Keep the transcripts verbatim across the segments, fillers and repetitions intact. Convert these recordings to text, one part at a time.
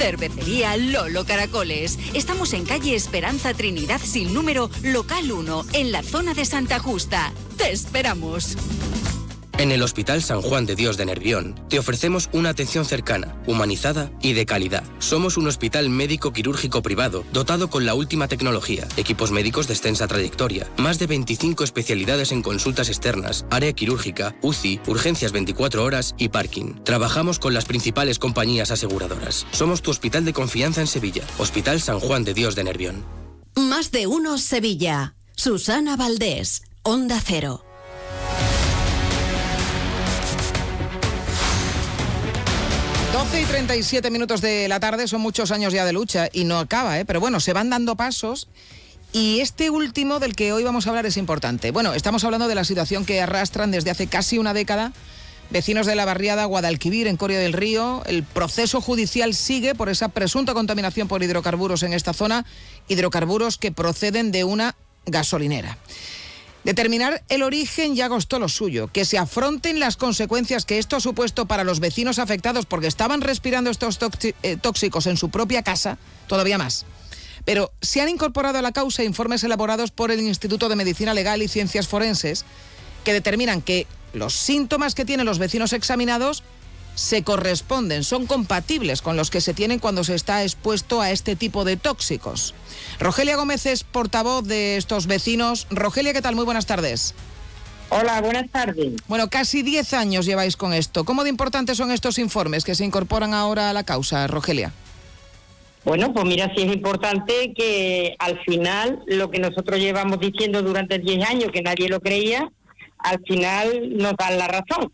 Cervecería Lolo Caracoles. Estamos en calle Esperanza Trinidad sin número, local uno, en la zona de Santa Justa. ¡Te esperamos! En el Hospital San Juan de Dios de Nervión te ofrecemos una atención cercana, humanizada y de calidad. Somos un hospital médico quirúrgico privado dotado con la última tecnología, equipos médicos de extensa trayectoria, más de veinticinco especialidades en consultas externas, área quirúrgica, U C I, urgencias veinticuatro horas y parking. Trabajamos con las principales compañías aseguradoras. Somos tu hospital de confianza en Sevilla. Hospital San Juan de Dios de Nervión. Más de uno Sevilla. Susana Valdés, Onda Cero. doce y treinta y siete minutos de la tarde, son muchos años ya de lucha y no acaba, ¿eh? Pero bueno, se van dando pasos y este último del que hoy vamos a hablar es importante. Bueno, estamos hablando de la situación que arrastran desde hace casi una década vecinos de la barriada Guadalquivir en Coria del Río. El proceso judicial sigue por esa presunta contaminación por hidrocarburos en esta zona, hidrocarburos que proceden de una gasolinera. Determinar el origen ya costó lo suyo, que se afronten las consecuencias que esto ha supuesto para los vecinos afectados porque estaban respirando estos tóxicos en su propia casa, todavía más. Pero se han incorporado a la causa informes elaborados por el Instituto de Medicina Legal y Ciencias Forenses que determinan que los síntomas que tienen los vecinos examinados se corresponden, son compatibles con los que se tienen cuando se está expuesto a este tipo de tóxicos. Rogelia Gómez es portavoz de estos vecinos. Rogelia, ¿qué tal? Muy buenas tardes. Hola, buenas tardes. Bueno, casi diez años lleváis con esto. ¿Cómo de importantes son estos informes que se incorporan ahora a la causa, Rogelia? Bueno, pues mira, sí es importante que al final lo que nosotros llevamos diciendo durante diez años, que nadie lo creía, al final nos dan la razón.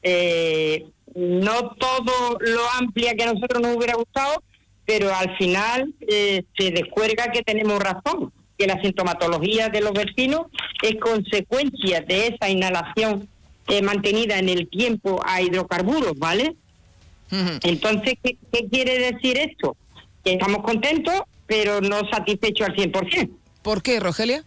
Eh... No todo lo amplia que a nosotros nos hubiera gustado, pero al final eh, se descuelga que tenemos razón, que la sintomatología de los vecinos es consecuencia de esa inhalación eh, mantenida en el tiempo a hidrocarburos, ¿vale? Uh-huh. Entonces, ¿qué, ¿qué quiere decir esto? Que estamos contentos, pero no satisfechos al cien por ciento. ¿Por qué, Rogelia?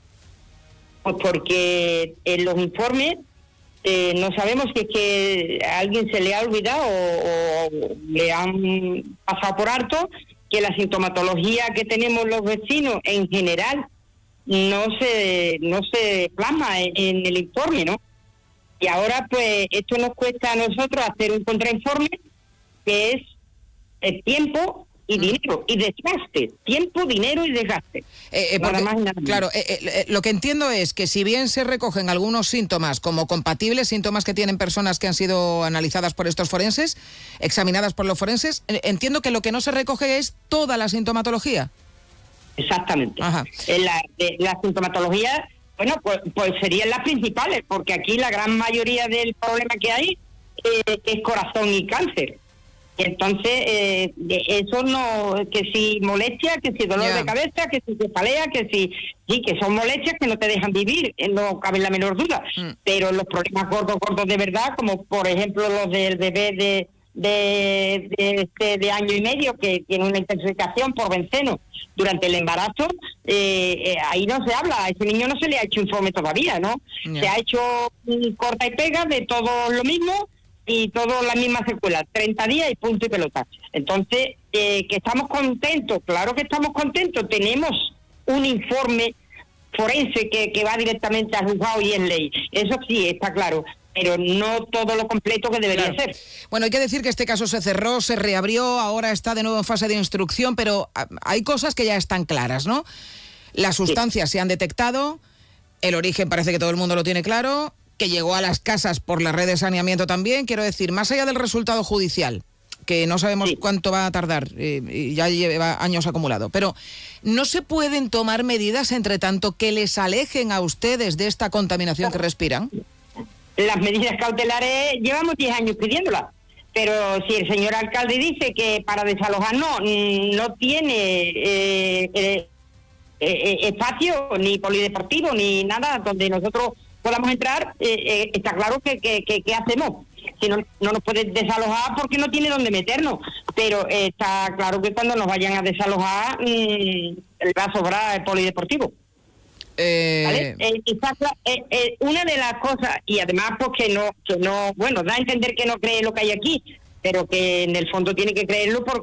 Pues porque en los informes Eh, no sabemos si es que a alguien se le ha olvidado o, o le han pasado por alto que la sintomatología que tenemos los vecinos en general no se no se plasma en, en el informe, ¿no? Y ahora pues esto nos cuesta a nosotros hacer un contrainforme que es el tiempo y dinero, y desgaste, tiempo, dinero y desgaste. Eh, eh, porque, nada más, nada claro, eh, eh, lo que entiendo es que si bien se recogen algunos síntomas como compatibles, síntomas que tienen personas que han sido analizadas por estos forenses, examinadas por los forenses, eh, entiendo que lo que no se recoge es toda la sintomatología. Exactamente. La, de, la sintomatología, bueno, pues, pues serían las principales, porque aquí la gran mayoría del problema que hay eh, es corazón y cáncer. Entonces, eh, eso no, que si molestia, que si dolor yeah. de cabeza, que si cefalea, que si, sí, que son molestias que no te dejan vivir, no cabe la menor duda. Mm. Pero los problemas gordos, gordos de verdad, como por ejemplo los del bebé de de, de, de, de año y medio que tiene una intoxicación por benceno durante el embarazo, eh, eh, ahí no se habla, a ese niño no se le ha hecho informe todavía, ¿no? Yeah. Se ha hecho um, corta y pega de todo lo mismo, y todo la misma secuela, treinta días y punto y pelota. Entonces, eh, que estamos contentos, claro que estamos contentos, tenemos un informe forense que, que va directamente al juzgado y es ley, eso sí, está claro, pero no todo lo completo que debería claro. ser. Bueno, hay que decir que este caso se cerró, se reabrió, ahora está de nuevo en fase de instrucción, pero hay cosas que ya están claras, ¿no? Las sustancias sí. se han detectado, el origen parece que todo el mundo lo tiene claro, que llegó a las casas por la red de saneamiento también, quiero decir, más allá del resultado judicial, que no sabemos sí. cuánto va a tardar, eh, y ya lleva años acumulado, pero ¿no se pueden tomar medidas, entre tanto, que les alejen a ustedes de esta contaminación que respiran? Las medidas cautelares llevamos diez años pidiéndolas, pero si el señor alcalde dice que para desalojar no, no tiene eh, eh, eh, espacio, ni polideportivo, ni nada donde nosotros podamos entrar, eh, eh, está claro que, que, que, que hacemos. Si no, no nos puede desalojar porque no tiene dónde meternos, pero eh, está claro que cuando nos vayan a desalojar mmm, va a sobrar el polideportivo. Eh... ¿Vale? Eh, está, eh, eh, una de las cosas, y además pues que no, que no, bueno, da a entender que no cree lo que hay aquí, pero que en el fondo tiene que creerlo porque